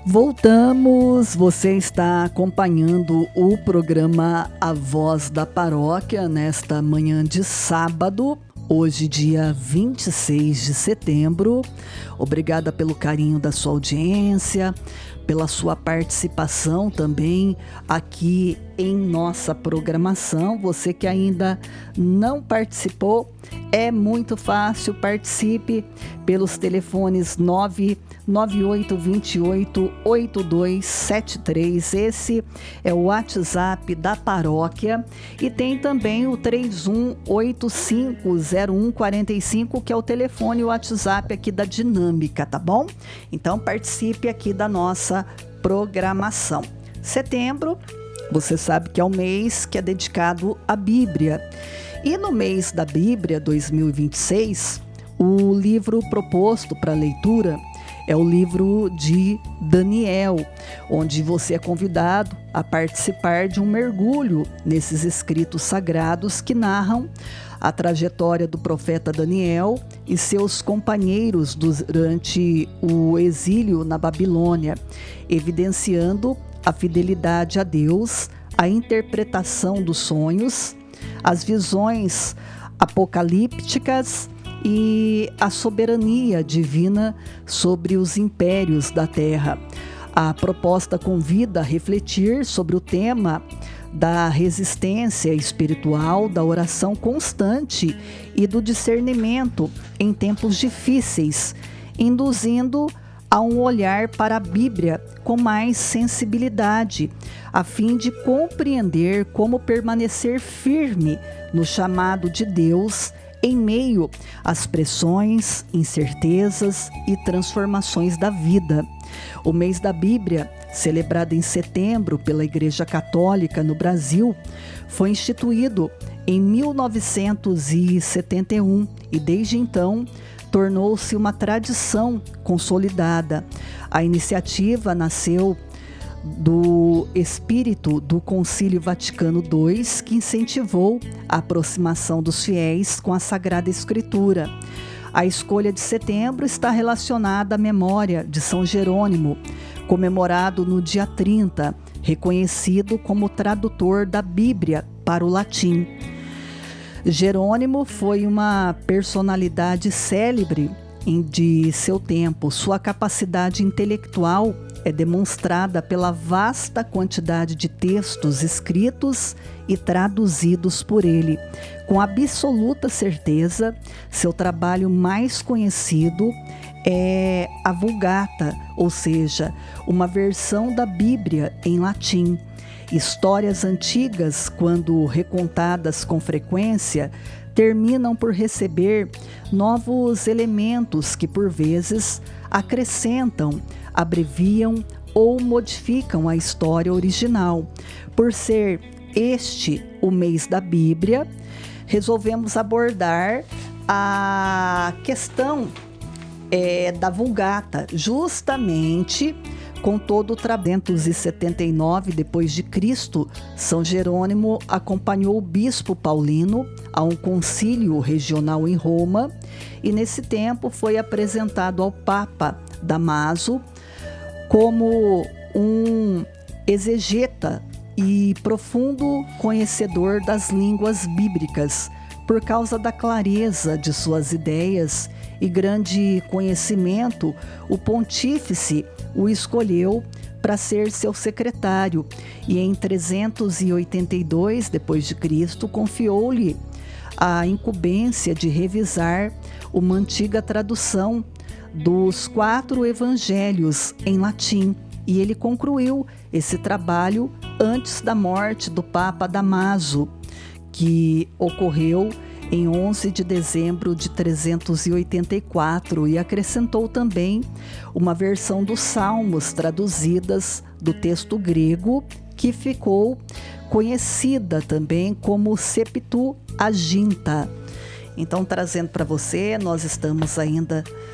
Voltamos, você está acompanhando o programa A Voz da Paróquia nesta manhã de sábado, hoje dia 26 de setembro. Obrigada pelo carinho da sua audiência, pela sua participação também aqui em nossa programação. Você que ainda não participou, é muito fácil, participe pelos telefones 998288273. Esse é o WhatsApp da paróquia, e tem também o 31850145, que é o telefone WhatsApp aqui da Dinâmica, tá bom? Então participe aqui da nossa programação. Setembro, você sabe que é o mês que é dedicado à Bíblia. E no mês da Bíblia 2026, o livro proposto para leitura é o livro de Daniel, onde você é convidado a participar de um mergulho nesses escritos sagrados que narram a trajetória do profeta Daniel e seus companheiros durante o exílio na Babilônia, evidenciando a fidelidade a Deus, a interpretação dos sonhos, as visões apocalípticas e a soberania divina sobre os impérios da terra. A proposta convida a refletir sobre o tema da resistência espiritual, da oração constante e do discernimento em tempos difíceis, induzindo a um olhar para a Bíblia com mais sensibilidade, a fim de compreender como permanecer firme no chamado de Deus em meio às pressões, incertezas e transformações da vida. O mês da Bíblia, celebrado em setembro pela Igreja Católica no Brasil, foi instituído em 1971 e desde então tornou-se uma tradição consolidada. A iniciativa nasceu do espírito do Concílio Vaticano II, que incentivou a aproximação dos fiéis com a Sagrada Escritura. A escolha de setembro está relacionada à memória de São Jerônimo, comemorado no dia 30, reconhecido como tradutor da Bíblia para o latim. Jerônimo foi uma personalidade célebre de seu tempo. Sua capacidade intelectual é demonstrada pela vasta quantidade de textos escritos e traduzidos por ele. Com absoluta certeza, seu trabalho mais conhecido é a Vulgata, ou seja, uma versão da Bíblia em latim. Histórias antigas, quando recontadas com frequência, terminam por receber novos elementos que, por vezes, acrescentam, abreviam ou modificam a história original. Por ser este o mês da Bíblia, resolvemos abordar a questão da Vulgata, justamente com todo o 379 depois de Cristo. São Jerônimo acompanhou o bispo Paulino a um concílio regional em Roma, e nesse tempo foi apresentado ao Papa Damaso como um exegeta e profundo conhecedor das línguas bíblicas. Por causa da clareza de suas ideias e grande conhecimento, o pontífice o escolheu para ser seu secretário, e em 382 d.C. confiou-lhe a incumbência de revisar uma antiga tradução dos 4 evangelhos em latim, e ele concluiu esse trabalho antes da morte do Papa Damaso, que ocorreu em 11 de dezembro de 384, e acrescentou também uma versão dos Salmos traduzidas do texto grego, que ficou conhecida também como Septuaginta. Então, trazendo para você, nós estamos ainda